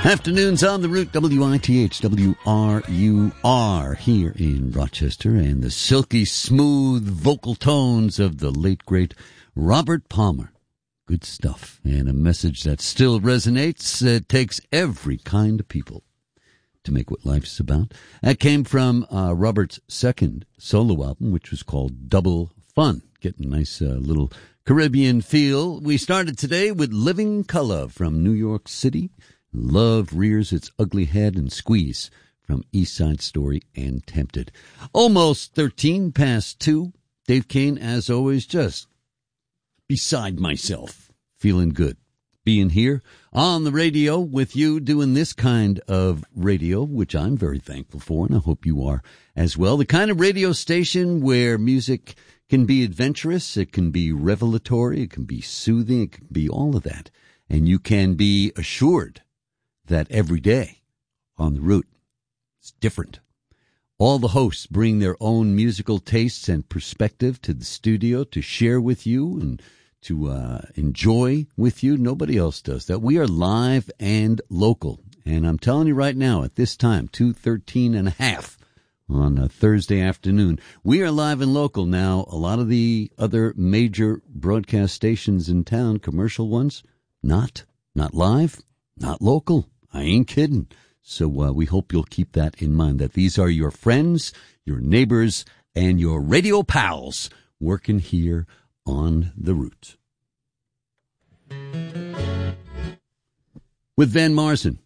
Afternoons on the Root, WITH, WRUR, here in Rochester, and the silky smooth vocal tones of the late, great Robert Palmer. Good stuff, and a message that still resonates. It takes every kind of people to make what life's about. That came from Robert's second solo album, which was called Double Fun. Getting a nice little Caribbean feel. We started today with Living Color from New York City. Love Rears Its Ugly Head and Squeeze from East Side Story and Tempted. Almost 13 past 2. Dave Kane, as always, just beside myself. Feeling good. Being here on the radio with you, doing this kind of radio, which I'm very thankful for, and I hope you are as well. The kind of radio station where music can be adventurous, it can be revelatory, it can be soothing, it can be all of that. And you can be assured that every day on the Root is different. All the hosts bring their own musical tastes and perspective to the studio to share with you and to enjoy with you. Nobody else does that. We are live and local. And I'm telling you right now, at this time, 2:13 on a Thursday afternoon, we are live and local. Now, a lot of the other major broadcast stations in town, commercial ones, not live, not local. I ain't kidding. So we hope you'll keep that in mind, that these are your friends, your neighbors, and your radio pals working here on the Root. With Van Morrison,